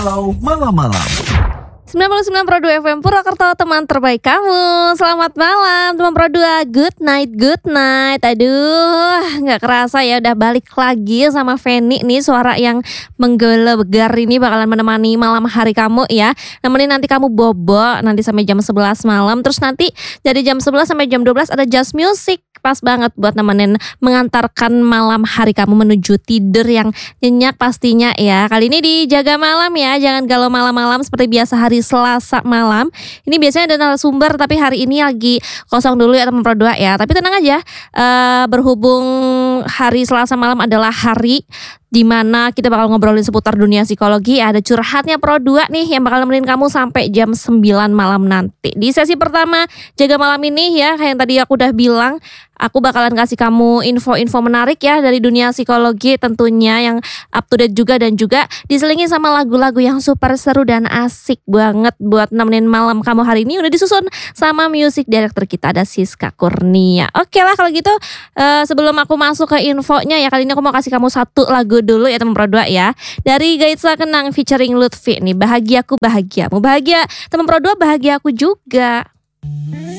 Halo malam-malam. 99,2 FM Purwokerto, teman terbaik kamu. Selamat malam teman Pro 2. Good night. Aduh, gak kerasa ya udah balik lagi sama Feni nih. Suara yang menggelegar ini bakalan menemani malam hari kamu ya. Nemenin nanti kamu bobo nanti sampai jam 11 malam. Terus nanti dari jam 11 sampai jam 12 ada Just Music. Pas banget buat nemenin mengantarkan malam hari kamu menuju tidur yang nyenyak pastinya ya. Kali ini dijaga malam ya, jangan galau malam-malam seperti biasa hari Selasa malam. Ini biasanya ada narasumber tapi hari ini lagi kosong dulu ya teman Pro 2 ya. Tapi tenang aja, berhubung hari Selasa malam adalah hari di mana kita bakal ngobrolin seputar dunia psikologi. Ada curhatnya Pro 2 nih yang bakal nemenin kamu sampai jam 9 malam nanti. Di sesi pertama jaga malam ini ya, kayak yang tadi aku udah bilang, aku bakalan kasih kamu info-info menarik ya dari dunia psikologi tentunya yang up to date juga, dan juga diselingi sama lagu-lagu yang super seru dan asik banget buat nemenin malam kamu hari ini. Udah disusun sama music director kita, ada Siska Kurnia. Oke lah kalau gitu, sebelum aku masuk ke infonya ya, kali ini aku mau kasih kamu satu lagu dulu ya teman Pro 2 ya. Dari Gaitsa Kenang featuring Lutfi nih, Bahagiaku Bahagiamu. Bahagia teman Pro 2, bahagia aku juga.